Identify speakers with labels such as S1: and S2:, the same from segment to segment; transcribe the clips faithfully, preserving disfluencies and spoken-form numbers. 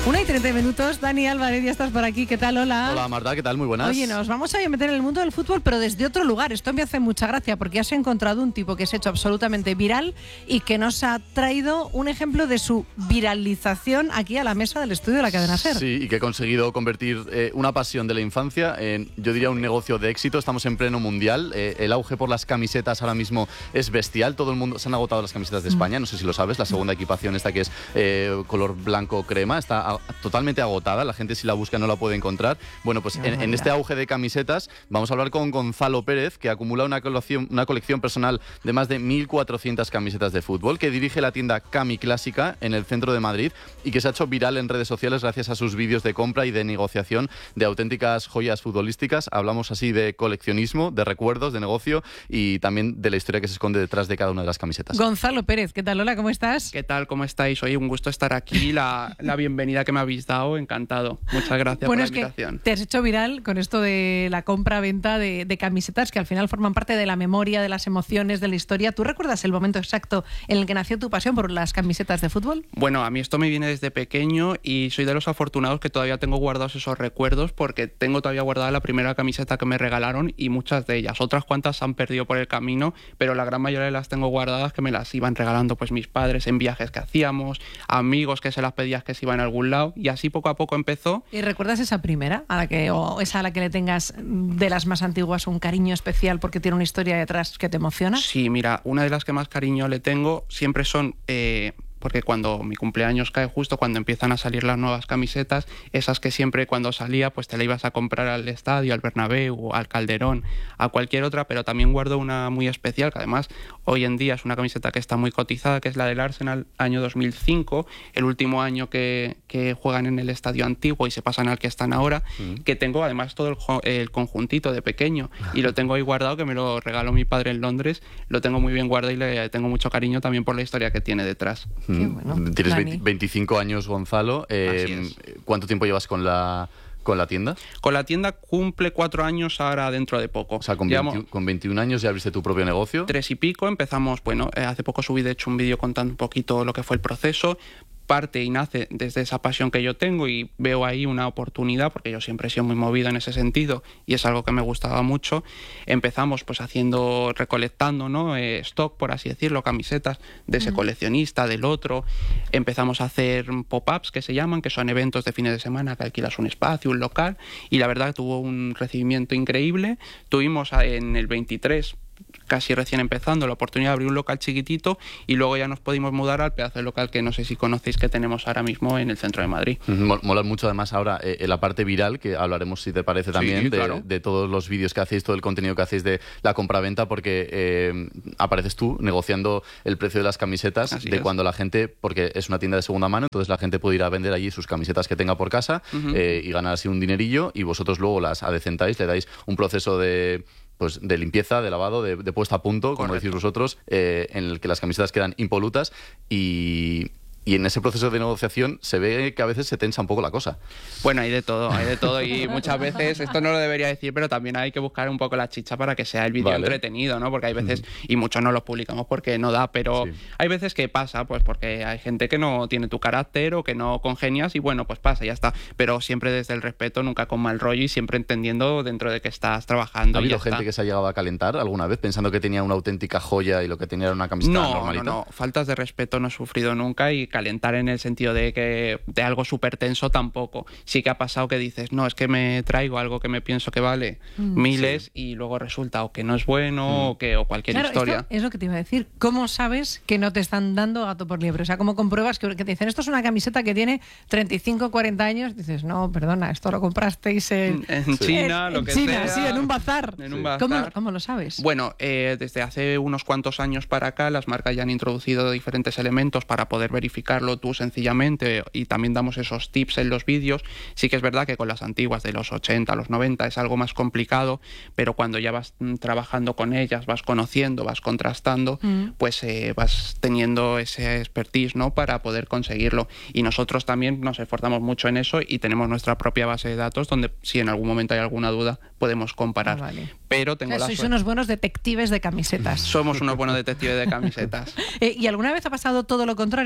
S1: Una y treinta minutos, Dani Álvarez, ya estás por aquí. ¿Qué tal? Hola.
S2: Hola Marta, ¿qué tal? Muy buenas.
S1: Oye, nos vamos a meter en el mundo del fútbol, pero desde otro lugar. Esto me hace mucha gracia porque has encontrado un tipo que se ha hecho absolutamente viral y que nos ha traído un ejemplo de su viralización aquí a la mesa del estudio de la cadena SER.
S2: Sí, y que ha conseguido convertir eh, una pasión de la infancia en, yo diría, un negocio de éxito. Estamos en pleno mundial. Eh, el auge por las camisetas ahora mismo es bestial. Todo el mundo, se han agotado las camisetas de España, no sé si lo sabes. La segunda equipación esta que es eh, color blanco crema está a, totalmente agotada. La gente, si la busca, no la puede encontrar. Bueno, pues en, en este auge de camisetas vamos a hablar con Gonzalo Pérez, que acumula una colección, una colección personal de más de mil cuatrocientas camisetas de fútbol, que dirige la tienda Cami Clásica en el centro de Madrid y que se ha hecho viral en redes sociales gracias a sus vídeos de compra y de negociación de auténticas joyas futbolísticas. Hablamos así de coleccionismo, de recuerdos, de negocio y también de la historia que se esconde detrás de cada una de las camisetas.
S1: Gonzalo Pérez, ¿qué tal? Hola, ¿cómo estás?
S3: ¿Qué tal? ¿Cómo estáis? Oye, un gusto estar aquí. La, la bienvenida que me habéis dado, encantado. Muchas gracias
S1: bueno,
S3: por la
S1: es
S3: invitación.
S1: Que te has hecho viral con esto de la compra-venta de, de camisetas que al final forman parte de la memoria, de las emociones, de la historia. ¿Tú recuerdas el momento exacto en el que nació tu pasión por las camisetas de fútbol?
S3: Bueno, a mí esto me viene desde pequeño y soy de los afortunados que todavía tengo guardados esos recuerdos porque tengo todavía guardada la primera camiseta que me regalaron y muchas de ellas. Otras cuantas se han perdido por el camino, pero la gran mayoría las tengo guardadas que me las iban regalando pues mis padres en viajes que hacíamos, amigos que se las pedías que se iban a algún lado y así poco a poco empezó.
S1: ¿Y recuerdas esa primera a la que, o esa a la que le tengas de las más antiguas un cariño especial porque tiene una historia detrás que te emociona?
S3: Sí, mira, una de las que más cariño le tengo siempre son... Eh, porque cuando mi cumpleaños cae justo cuando empiezan a salir las nuevas camisetas, esas que siempre cuando salía pues te la ibas a comprar al estadio, al Bernabéu, al Calderón, a cualquier otra, pero también guardo una muy especial que además hoy en día es una camiseta que está muy cotizada, que es la del Arsenal año dos mil cinco, el último año que, que juegan en el estadio antiguo y se pasan al que están ahora, mm. que tengo además todo el, el conjuntito de pequeño y lo tengo ahí guardado, que me lo regaló mi padre en Londres, lo tengo muy bien guardado y le tengo mucho cariño también por la historia que tiene detrás.
S1: Qué bueno.
S2: Tienes veinte, veinticinco años, Gonzalo. Eh, ¿Cuánto tiempo llevas con la, con la tienda?
S3: Con la tienda cumple cuatro años ahora dentro de poco.
S2: O sea, con, veinte, con veintiún años ya abriste tu propio negocio.
S3: Tres y pico, empezamos, bueno, eh, hace poco subí de hecho un vídeo contando un poquito lo que fue el proceso. Parte y nace desde esa pasión que yo tengo y veo ahí una oportunidad porque yo siempre he sido muy movido en ese sentido y es algo que me gustaba mucho. Empezamos pues haciendo, recolectando, ¿no? Eh, stock, por así decirlo, camisetas de ese mm. coleccionista, del otro. Empezamos a hacer pop-ups que se llaman, que son eventos de fines de semana que alquilas un espacio, un local y la verdad tuvo un recibimiento increíble. Tuvimos en el veintitrés, casi recién empezando, la oportunidad de abrir un local chiquitito y luego ya nos pudimos mudar al pedazo de local que no sé si conocéis que tenemos ahora mismo en el centro de Madrid.
S2: Mola mucho además ahora eh, en la parte viral, que hablaremos si te parece también,
S3: sí,
S2: de,
S3: claro.
S2: de todos los vídeos que hacéis, todo el contenido que hacéis de la compraventa, porque eh, apareces tú negociando el precio de las camisetas Así de es. Cuando la gente, porque es una tienda de segunda mano, entonces la gente puede ir a vender allí sus camisetas que tenga por casa uh-huh. eh, y ganar así un dinerillo y vosotros luego las adecentáis, le dais un proceso de... pues de limpieza, de lavado, de, de puesta a punto, como Correcto. Decís vosotros, eh, en el que las camisetas quedan impolutas y... Y en ese proceso de negociación se ve que a veces se tensa un poco la cosa.
S3: Bueno, hay de todo, hay de todo y muchas veces, esto no lo debería decir, pero también hay que buscar un poco la chicha para que sea el vídeo vale. entretenido, ¿no? Porque hay veces, uh-huh. y muchos no los publicamos porque no da, pero sí. hay veces que pasa, pues porque hay gente que no tiene tu carácter o que no congenias y bueno, pues pasa, ya está. Pero siempre desde el respeto, nunca con mal rollo y siempre entendiendo dentro de que estás trabajando.
S2: ¿Ha habido
S3: y ya
S2: gente
S3: está.
S2: que se ha llegado a calentar alguna vez pensando que tenía una auténtica joya y lo que tenía era una camiseta
S3: no,
S2: normalita?
S3: No, no, faltas de respeto no he sufrido nunca y calentar en el sentido de que de algo súper tenso tampoco. Sí que ha pasado que dices, no, es que me traigo algo que me pienso que vale mm, miles sí. y luego resulta o que no es bueno mm. o que o cualquier
S1: claro,
S3: historia.
S1: Esto es lo que te iba a decir. ¿Cómo sabes que no te están dando gato por liebre? O sea, ¿cómo compruebas que, que te dicen, esto es una camiseta que tiene treinta y cinco, cuarenta años? Dices, no, perdona, esto lo comprasteis en,
S3: en China,
S1: en,
S3: lo
S1: en
S3: que
S1: China,
S3: sea.
S1: sí, en un bazar.
S3: En un bazar.
S1: ¿Cómo, ¿Cómo lo sabes?
S3: Bueno, eh, desde hace unos cuantos años para acá las marcas ya han introducido diferentes elementos para poder verificarlo tú sencillamente y también damos esos tips en los vídeos. Sí que es verdad que con las antiguas de los ochenta, los noventa es algo más complicado, pero cuando ya vas trabajando con ellas, vas conociendo, vas contrastando, mm. pues eh, vas teniendo ese expertise, ¿no? Para poder conseguirlo. Y nosotros también nos esforzamos mucho en eso y tenemos nuestra propia base de datos donde si en algún momento hay alguna duda podemos comparar. Ah, vale. Pero tengo o sea, la
S1: sois
S3: suerte.
S1: unos buenos detectives de camisetas.
S3: Somos unos buenos detectives de camisetas.
S1: eh, ¿Y alguna vez ha pasado todo lo contrario? Es decir, que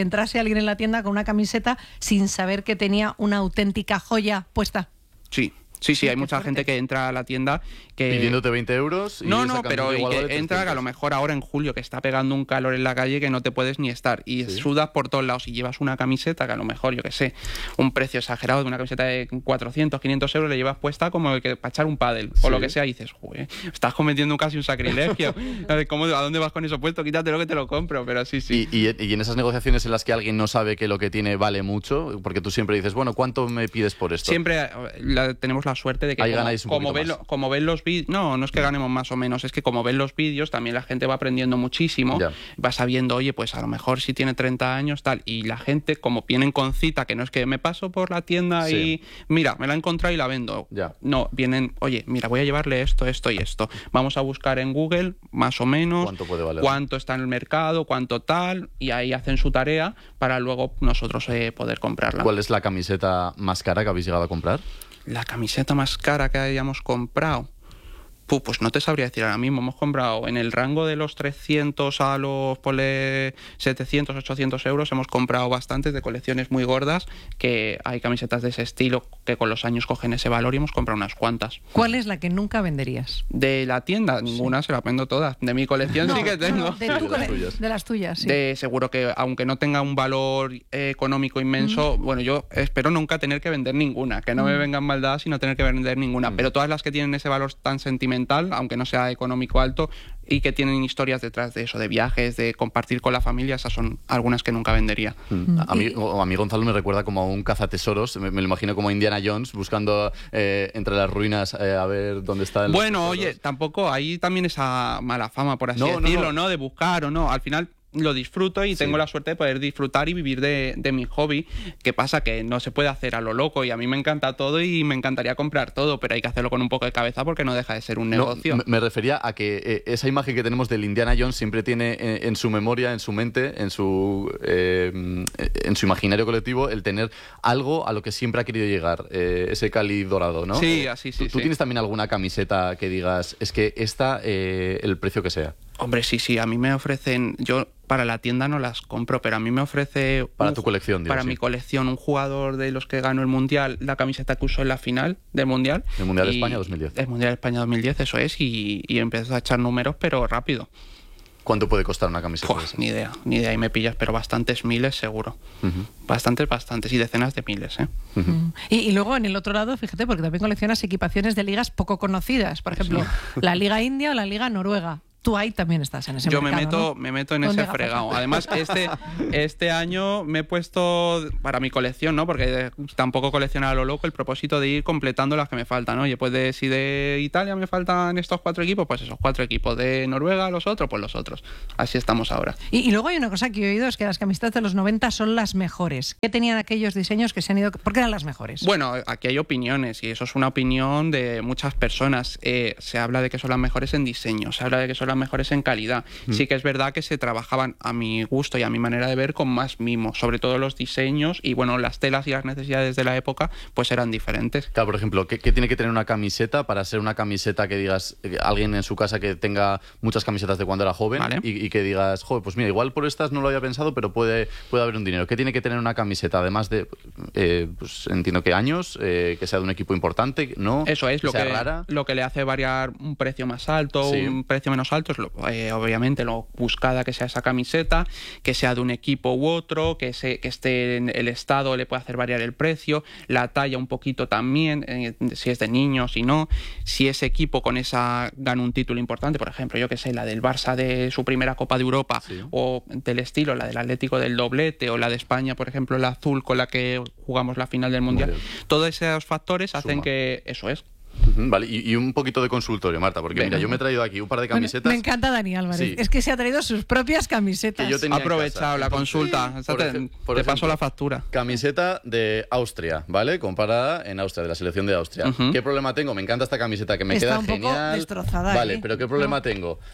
S1: entrase alguien en la tienda con una camiseta sin saber que tenía una auténtica joya puesta?
S3: Sí. Sí, sí, hay
S1: Qué
S3: mucha
S1: fuerte.
S3: gente que entra a la tienda que...
S2: Pidiéndote veinte euros. Y
S3: No,
S2: esa
S3: no, pero
S2: camiseta
S3: y
S2: igual
S3: que
S2: vale
S3: entra que a lo
S2: trescientos.
S3: mejor ahora en julio, que está pegando un calor en la calle que no te puedes ni estar. Y
S2: Sí.
S3: sudas por todos lados. Y llevas una camiseta que a lo mejor, yo qué sé, un precio exagerado de una camiseta de cuatrocientos, quinientos euros, le llevas puesta como el que para echar un pádel
S2: Sí.
S3: o lo que sea. Y dices, joder, estás cometiendo casi un sacrilegio. ¿Cómo, ¿A dónde vas con eso puesto? Quítatelo que te lo compro. Pero sí, sí.
S2: Y, y- y en esas negociaciones en las que alguien no sabe que lo que tiene vale mucho, porque tú siempre dices, bueno, ¿cuánto me pides por esto?
S3: Siempre eh, la- tenemos la suerte de que
S2: Ahí
S3: como,
S2: ganáis un
S3: como,
S2: poquito
S3: ven,
S2: más.
S3: lo- como ven los vídeos, no, no es que ganemos más o menos, es que como ven los vídeos también la gente va aprendiendo muchísimo,
S2: Ya.
S3: va sabiendo, oye, pues a lo mejor si tiene treinta años tal, y la gente como vienen con cita, que no es que me paso por la tienda
S2: Sí.
S3: y mira, me la he encontrado y la vendo.
S2: Ya.
S3: No, vienen, oye, mira, voy a llevarle esto, esto y esto. Vamos a buscar en Google más o menos
S2: ¿Cuánto puede valer?
S3: cuánto está en el mercado, cuánto tal, y ahí hacen su tarea para luego nosotros eh, poder comprarla.
S2: ¿Cuál es la camiseta más cara que habéis llegado a comprar?
S3: La camiseta más cara que hayamos comprado. Puh, pues no te sabría decir ahora mismo. Hemos comprado en el rango de los trescientos a los ponle setecientos, ochocientos euros. Hemos comprado bastantes de colecciones muy gordas, que hay camisetas de ese estilo que con los años cogen ese valor y hemos comprado unas cuantas.
S1: ¿Cuál es la que nunca venderías?
S3: De la tienda, ninguna, se la vendo todas. De mi colección sí que tengo.
S1: no, de, tu
S2: De las
S1: cole-
S2: tuyas.
S1: de las tuyas, sí.
S3: De seguro que aunque no tenga un valor eh, económico inmenso, bueno, yo espero nunca tener que vender ninguna, que no me vengan mal dadas y no tener que vender ninguna, pero todas las que tienen ese valor tan sentimental, aunque no sea económico alto, y que tienen historias detrás de eso, de viajes, de compartir con la familia, esas son algunas que nunca vendería.
S2: Mm. A, mí, o a mí Gonzalo me recuerda como a un cazatesoros, me, me lo imagino como Indiana Jones buscando eh, entre las ruinas eh, a ver dónde está el...
S3: Bueno, oye, tampoco hay también esa mala fama, por así
S2: No, no,
S3: decirlo,
S2: no.
S3: ¿no? De buscar o no. Al final lo disfruto y
S2: Sí.
S3: tengo la suerte de poder disfrutar y vivir de, de mi hobby. ¿Qué pasa? Que no se puede hacer a lo loco y a mí me encanta todo y me encantaría comprar todo, pero hay que hacerlo con un poco de cabeza porque no deja de ser un
S2: No,
S3: negocio.
S2: me- me refería a que eh, esa imagen que tenemos del Indiana Jones siempre tiene eh, en su memoria, en su mente, en su, eh, en su imaginario colectivo, el tener algo a lo que siempre ha querido llegar, eh, ese Cali dorado, ¿no?
S3: Sí,
S2: Eh,
S3: así,
S2: ¿tú,
S3: sí,
S2: ¿Tú
S3: sí.
S2: tienes también alguna camiseta que digas, es que esta, eh, el precio que sea?
S3: Hombre, sí, sí, a mí me ofrecen, yo para la tienda no las compro, pero a mí me ofrece...
S2: Para
S3: un
S2: tu
S3: ju-
S2: colección, digo,
S3: Para
S2: sí.
S3: mi colección, un jugador de los que ganó el Mundial, la camiseta que usó en la final del Mundial.
S2: El Mundial de
S3: Y-
S2: España dos mil diez.
S3: El Mundial de España dos mil diez, eso es, y, y empezó a echar números, pero rápido.
S2: ¿Cuánto puede costar una camiseta
S3: Puah,
S2: de esa?
S3: ni idea, ni idea, y me pillas, pero bastantes miles seguro.
S2: Ujú.
S3: Bastantes, bastantes, y decenas de miles, ¿eh?
S1: Mm. Y, y luego en el otro lado, fíjate, porque también coleccionas equipaciones de ligas poco conocidas. Por ejemplo, la Liga India o la Liga Noruega. Tú ahí también estás en ese
S3: Yo me
S1: mercado,
S3: meto,
S1: ¿no?
S3: me meto en
S1: Con
S3: ese
S1: gafas.
S3: fregado. Además, este, este año me he puesto para mi colección, ¿no? Porque tampoco coleccionar a lo loco, el propósito de ir completando las que me faltan, ¿no? Oye, pues de, si de Italia me faltan estos cuatro equipos, pues esos cuatro equipos. De Noruega, los otros, pues los otros. Así estamos ahora.
S1: Y, y luego hay una cosa que he oído, es que las camisetas de los noventa son las mejores. ¿Qué tenían aquellos diseños que se han ido? ¿Por qué eran las mejores?
S3: Bueno, aquí hay opiniones y eso es una opinión de muchas personas. Eh, se habla de que son las mejores en diseño, se habla de que son las mejores en calidad. Sí que es verdad que se trabajaban a mi gusto y a mi manera de ver con más mimo, sobre todo los diseños y bueno, las telas y las necesidades de la época pues eran diferentes.
S2: Claro, por ejemplo, ¿qué, qué tiene que tener una camiseta para ser una camiseta que digas, eh, alguien en su casa que tenga muchas camisetas de cuando era joven
S3: Vale.
S2: y, y que digas, joder, pues mira, igual por estas no lo había pensado, pero puede, puede haber un dinero. ¿Qué tiene que tener una camiseta? Además de, eh, pues entiendo que años, eh, que sea de un equipo importante, ¿no?
S3: Eso es lo
S2: sea
S3: que,
S2: rara.
S3: lo que le hace variar un precio más alto,
S2: Sí.
S3: un precio menos alto, es lo, eh, obviamente lo buscada que sea esa camiseta, que sea de un equipo u otro, que, se, que esté en el estado le puede hacer variar el precio, la talla un poquito también, eh, si es de niños, si no, si ese equipo con esa gana un título importante, por ejemplo, yo que sé, la del Barça de su primera Copa de Europa,
S2: Sí.
S3: o del estilo, la del Atlético del doblete, o la de España, por ejemplo, la azul con la que jugamos la final del Mundial,
S2: bien.
S3: todos esos factores hacen
S2: Suma.
S3: que eso es.
S2: Ujú, Vale, y, y un poquito de consultorio, Marta, porque
S3: Venga.
S2: mira, yo me he traído aquí un par de
S1: Bueno,
S2: camisetas.
S1: me encanta Dani Álvarez.
S2: Sí.
S1: Es que se ha traído sus propias camisetas.
S2: Que yo tenía
S3: Ha
S2: en casa.
S3: aprovechado la
S2: Entonces,
S3: consulta.
S2: sí,
S3: Esta
S2: por
S3: te
S2: ejem- por
S3: te paso
S2: ejemplo,
S3: la factura.
S2: Camiseta de Austria, ¿vale? Comparada en Austria, de la selección de Austria.
S3: Ujú.
S2: ¿Qué problema tengo? Me encanta esta camiseta, que me
S1: Está
S2: queda
S1: un poco
S2: genial.
S1: destrozada,
S2: Vale,
S1: ¿eh?
S2: pero ¿qué problema
S1: No.
S2: tengo?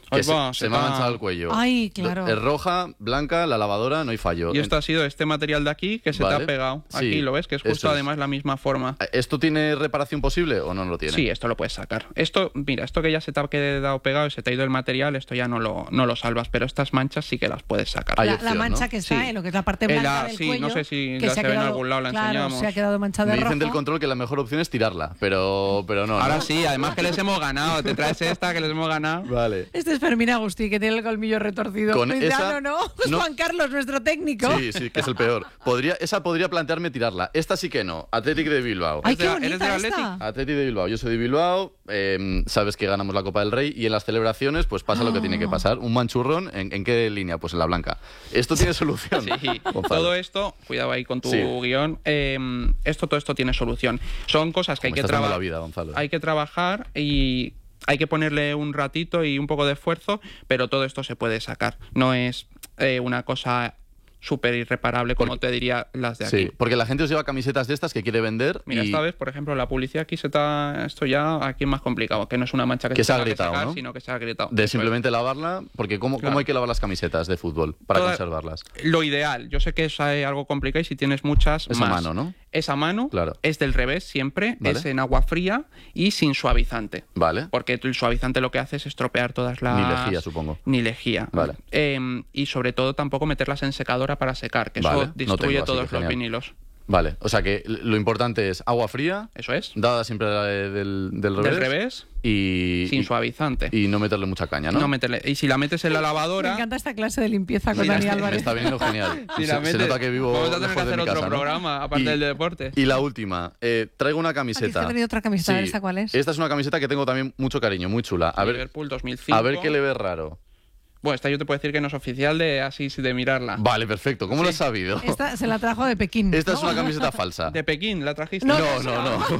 S2: Que
S3: Os
S2: se,
S3: va,
S2: se
S3: se
S2: me ha
S3: está-
S2: manchado el cuello.
S1: Ay, claro.
S2: Es roja, blanca, la lavadora, no hay fallo.
S3: Y esto ha sido este material de aquí que se te
S2: Vale.
S3: ha pegado. Aquí
S2: Sí,
S3: lo ves, que es
S2: eso
S3: justo
S2: es.
S3: además la misma forma.
S2: ¿Esto tiene reparación posible o no lo tiene?
S3: Sí, esto lo puedes sacar. Esto, mira, esto que ya se te ha quedado pegado y se te ha ido el material, esto ya no lo, no lo salvas, pero estas manchas sí que las puedes sacar.
S2: Hay
S1: La,
S2: opción,
S1: la mancha
S2: ¿no?
S1: que está
S3: Sí.
S1: en lo que es la parte
S3: En
S1: blanca
S3: la-
S1: del
S3: sí,
S1: cuello.
S3: no sé si
S1: que
S3: la
S1: se ha
S3: se ve en
S1: quedado-
S3: algún lado, la
S1: claro,
S3: enseñamos.
S1: se ha quedado manchada
S2: Me
S1: de
S2: dicen del
S1: rojo.
S2: control que la mejor opción es tirarla, pero, pero no.
S3: Ahora
S2: ¿no?
S3: sí, además que les hemos ganado. Te traes esta que les hemos ganado.
S2: Vale.
S1: Este es Fermín Agustí, que tiene el colmillo retorcido.
S2: Con
S1: Cuidado,
S2: esa-
S1: ¿no? Es
S2: no.
S1: Juan Carlos, nuestro técnico.
S2: Sí, sí, que es el peor. Podría, esa podría plantearme tirarla. Esta sí que no. Athletic de Bilbao.
S1: Ay,
S3: ¿Eres
S1: qué
S3: de-
S1: bonita
S3: eres del Athletic?
S1: esta.
S2: Athletic de Bilbao. Yo soy de Bilbao. eh, sabes que ganamos la Copa del Rey y en las celebraciones pues pasa lo que tiene que pasar. Un manchurrón, ¿en, en qué línea? Pues en la blanca. Esto tiene solución.
S3: Sí,
S2: Gonzalo.
S3: todo esto, cuidado ahí con tu
S2: Sí.
S3: guión, eh, esto todo esto tiene solución. Son cosas que hay
S2: Me
S3: que
S2: estás dando
S3: trabajar.
S2: la vida, Gonzalo.
S3: Hay que trabajar y hay que ponerle un ratito y un poco de esfuerzo, pero todo esto se puede sacar. No es eh, una cosa súper irreparable como
S2: Porque-
S3: te diría las de aquí.
S2: Sí, porque la gente os lleva camisetas de estas que quiere vender
S3: Mira,
S2: y
S3: esta vez, por ejemplo, la publicidad aquí se está... Esto ya aquí es más complicado, que no es una mancha que,
S2: Que se ha
S3: tenga
S2: gritado,
S3: sacar,
S2: ¿no?
S3: sino que se ha gritado.
S2: de
S3: Eso es.
S2: simplemente lavarla, porque ¿cómo,
S3: Claro.
S2: ¿cómo hay que lavar las camisetas de fútbol para
S3: Toda-
S2: conservarlas?
S3: Lo ideal, yo sé que es eh, algo complicado y si tienes muchas
S2: Es a
S3: más.
S2: mano, ¿no?
S3: Es a mano,
S2: Claro.
S3: es del revés siempre,
S2: Vale.
S3: es en agua fría y sin suavizante.
S2: Vale.
S3: Porque el suavizante lo que hace es estropear todas las...
S2: Ni lejía, supongo.
S3: Ni lejía.
S2: Vale.
S3: Eh, y sobre todo tampoco meterlas en secadora para secar, que
S2: Vale,
S3: eso
S2: no
S3: destruye
S2: tengo, así
S3: todos
S2: que
S3: los
S2: genial.
S3: vinilos.
S2: Vale, o sea que lo importante es agua fría,
S3: Eso es.
S2: dada siempre la de- del, del revés,
S3: Del revés,
S2: y,
S3: sin
S2: y-
S3: suavizante.
S2: y no meterle mucha caña, ¿no?
S3: No meterle- y si la metes en la
S1: Me
S3: lavadora...
S1: encanta esta clase de limpieza con
S3: Mira,
S1: Dani
S3: este-
S2: Me
S1: Álvarez.
S2: está viniendo genial.
S3: Si
S2: se,
S3: la
S2: se
S3: metes-
S2: nota que vivo
S3: vamos a tener que
S2: lejos de
S3: hacer
S2: mi
S3: otro
S2: casa, ¿no?
S3: programa, aparte
S2: Y-
S3: del deporte.
S2: Y la última, eh, traigo una
S1: Aquí es
S2: camiseta.
S1: que he tenido otra camiseta, a ver,
S2: Sí,
S1: ¿esta cuál es?
S2: Esta es una camiseta que tengo también mucho cariño, muy chula. A ver,
S3: Liverpool dos mil cinco.
S2: a ver qué le ves raro.
S3: Bueno, esta yo te puedo decir que no es oficial de así de mirarla.
S2: Vale, perfecto. ¿Cómo lo has
S3: Sí.
S2: sabido?
S1: Esta se la trajo de Pekín.
S2: Esta
S1: ¿no?
S2: es una camiseta falsa.
S3: ¿De Pekín la trajiste?
S1: No,
S2: No, no, no.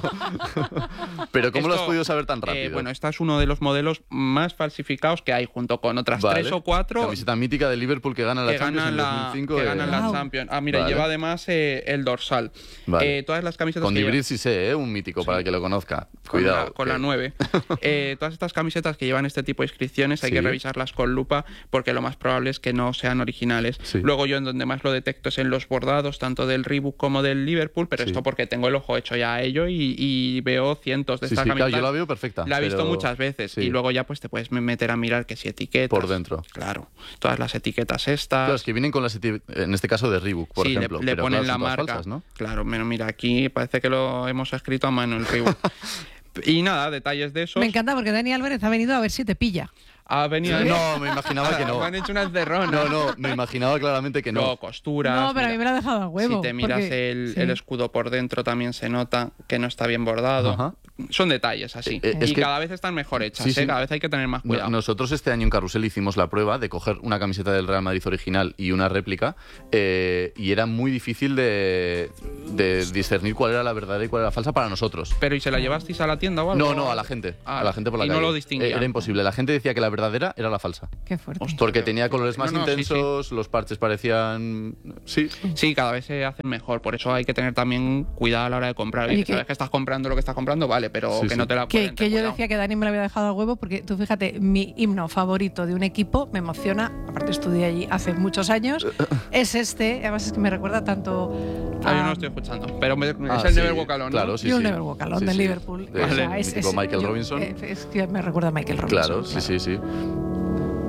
S2: Pero ¿cómo lo has
S3: Esto,
S2: podido saber tan
S3: eh,
S2: rápido?
S3: bueno, esta es uno de los modelos más falsificados que hay, junto con otras
S2: Vale.
S3: tres o cuatro
S2: Camiseta mítica de Liverpool que gana la
S3: que
S2: Champions
S3: ganan
S2: en
S3: la,
S2: dos mil cinco.
S3: que
S2: eh,
S3: ganan la
S1: Wow.
S3: Champions. Ah, mira,
S2: Vale.
S3: lleva además eh, el dorsal.
S2: Vale.
S3: Eh, todas las camisetas
S2: Con
S3: que
S2: Dibrid
S3: llevan-
S2: sí sé, ¿eh? Un mítico para el que lo conozca.
S3: con
S2: Cuidado.
S3: la, con
S2: que-
S3: la nueve. Eh, todas estas camisetas que llevan este tipo de inscripciones hay
S2: Sí.
S3: que revisarlas con lupa porque lo más probable es que no sean originales.
S2: Sí.
S3: Luego yo en donde más lo detecto es en los bordados, tanto del Reebok como del Liverpool, pero
S2: Sí.
S3: esto porque tengo el ojo hecho ya a ello y, y veo cientos de
S2: Sí,
S3: estas
S2: sí, claro,
S3: camisetas.
S2: yo la veo perfecta.
S3: La he visto
S2: pero-
S3: muchas veces
S2: sí.
S3: y luego ya pues te puedes meter a mirar que si etiquetas.
S2: Por dentro.
S3: Claro, todas las etiquetas estas.
S2: Claro, es que vienen con las eti- en este caso de Reebok, por
S3: sí, le-
S2: ejemplo.
S3: le,
S2: pero
S3: ponen
S2: claro,
S3: la
S2: son todas
S3: marca.
S2: falsas, ¿no?
S3: Claro, pero mira, aquí parece que lo hemos escrito a mano el Reebok. Y nada, detalles de esos.
S1: Me encanta porque Dani Álvarez ha venido a ver si te pilla.
S3: Ha venido.
S2: No, me imaginaba que no.
S3: Me han hecho una encerrona.
S2: No, no, me imaginaba claramente que no.
S3: Luego costuras.
S1: No, pero a mí
S3: mira.
S1: me la ha dejado a huevo.
S3: Si te miras
S1: porque-
S3: el,
S1: sí.
S3: el escudo por dentro también se nota que no está bien bordado.
S2: Ajá.
S3: Son detalles así.
S2: Eh, eh, es
S3: y
S2: que-
S3: cada vez están mejor hechas,
S2: Sí,
S3: ¿eh?
S2: sí.
S3: Cada vez hay que tener más
S2: No-
S3: cuidado.
S2: Nosotros este año en Carrusel hicimos la prueba de coger una camiseta del Real Madrid original y una réplica eh, y era muy difícil de, de discernir cuál era la verdadera y cuál era la falsa para nosotros.
S3: Pero ¿y se la llevasteis a la tienda o algo?
S2: No, no, a la gente.
S3: Ah,
S2: a la gente por la
S3: y
S2: calle.
S3: no lo distinguían.
S2: Eh, Era imposible. La gente decía que la verdadera era la falsa.
S1: Qué fuerte.
S3: Hostia.
S2: Porque
S3: pero-
S2: tenía colores más
S3: No, no, sí,
S2: intensos, los parches parecían... Sí.
S3: Sí, cada vez se hacen mejor. Por eso hay que tener también cuidado a la hora de comprar.
S1: Oye,
S3: Y que
S1: que-
S3: sabes que estás comprando lo que estás comprando, vale, pero
S2: Sí,
S3: que
S2: sí.
S3: no te la
S1: Que,
S3: pueden.
S1: que
S3: ten
S1: yo
S3: cuidado.
S1: decía que Dani me lo había dejado a huevo porque tú fíjate, mi himno favorito de un equipo me emociona, aparte estudié allí hace muchos años, es este, además es que me recuerda tanto
S3: Ah, yo no
S1: a-
S3: lo estoy escuchando. Pero me-
S2: Ah,
S3: es el
S2: sí,
S3: Never Walk Alone, ¿no?
S2: Claro, sí,
S1: You'll
S2: sí.
S1: Never Walk Alone
S2: Sí,
S1: de
S2: sí.
S1: Liverpool.
S2: De-
S1: O sea,
S2: el
S1: es-
S2: mítico
S1: es-
S2: Michael
S1: yo-
S2: Robinson.
S1: eh, Es que me recuerda a Michael Robinson.
S2: Claro, sí, sí, sí.